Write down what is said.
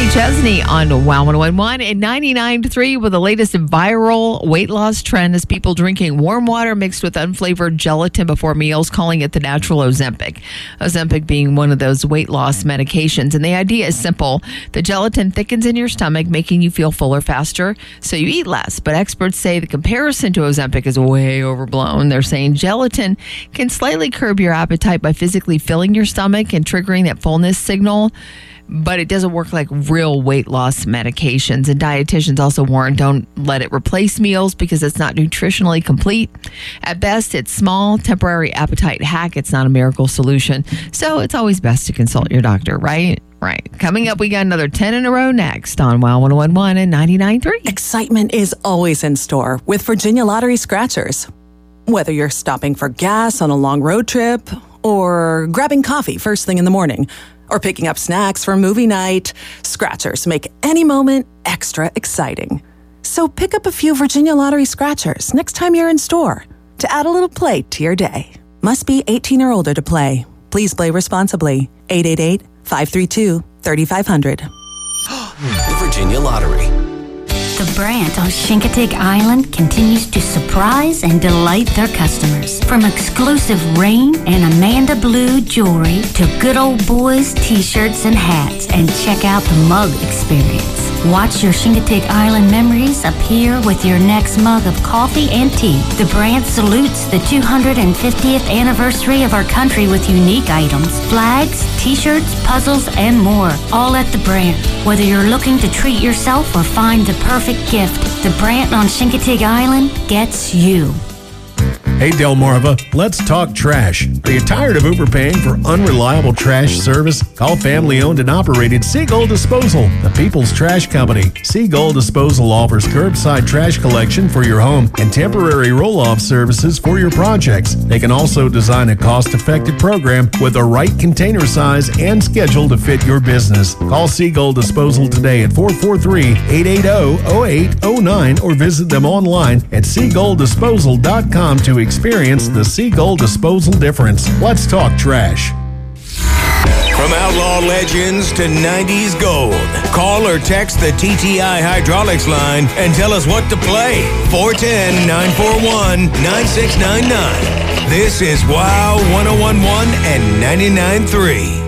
Kenny Chesney on Wow 101 and 99.3 with the latest viral weight loss trend is people drinking warm water mixed with unflavored gelatin before meals, calling it the natural Ozempic. Ozempic being one of those weight loss medications. And the idea is simple. The gelatin thickens in your stomach, making you feel fuller faster, so you eat less. But experts say the comparison to Ozempic is way overblown. They're saying gelatin can slightly curb your appetite by physically filling your stomach and triggering that fullness signal, but it doesn't work like real weight loss medications. And dietitians also warn, don't let it replace meals because it's not nutritionally complete. At best, it's small, temporary appetite hack. It's not a miracle solution. So it's always best to consult your doctor, right? Right. Coming up, we got another 10 in a row next on Wow 101 and 99.3. Excitement is always in store with Virginia Lottery Scratchers. Whether you're stopping for gas on a long road trip or grabbing coffee first thing in the morning, or picking up snacks for movie night, Scratchers make any moment extra exciting. So pick up a few Virginia Lottery Scratchers next time you're in store to add a little play to your day. Must be 18 or older to play. Please play responsibly. 888-532-3500. The Virginia Lottery. The Brandt on Chincoteague Island continues to surprise and delight their customers. From exclusive Rain and Amanda Blue jewelry to good old boys t-shirts and hats, and check out the mug experience. Watch your Chincoteague Island memories appear with your next mug of coffee and tea. The Brandt salutes the 250th anniversary of our country with unique items, flags, t-shirts, puzzles, and more. All at the Brandt. Whether you're looking to treat yourself or find the perfect gift, the Brandt on Chincoteague Island gets you. Hey Delmarva, let's talk trash. Are you tired of overpaying for unreliable trash service? Call family-owned and operated Seagull Disposal, the people's trash company. Seagull Disposal offers curbside trash collection for your home and temporary roll-off services for your projects. They can also design a cost-effective program with the right container size and schedule to fit your business. Call Seagull Disposal today at 443-880-0809 or visit them online at seagullDisposal.com to experience the Seagull Disposal difference. Let's talk trash. From outlaw legends to 90s gold, call or text the TTI Hydraulics line and tell us what to play. 410-941-9699. This is Wow 101.1 and 99.3.